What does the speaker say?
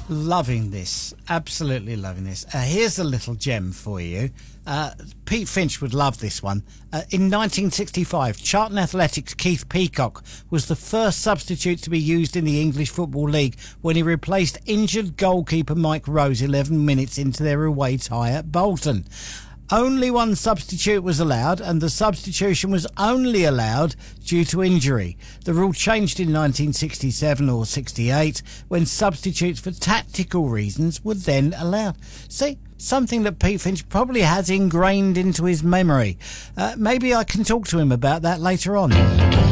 Loving this. Absolutely loving this. Here's a little gem for you. Pete Finch would love this one. In 1965, Charlton Athletics' Keith Peacock was the first substitute to be used in the English Football League when he replaced injured goalkeeper Mike Rose 11 minutes into their away tie at Bolton. Only one substitute was allowed, and the substitution was only allowed due to injury. The rule changed in 1967 or 68 when substitutes for tactical reasons were then allowed. See, something that Pete Finch probably has ingrained into his memory. Maybe I can talk to him about that later on.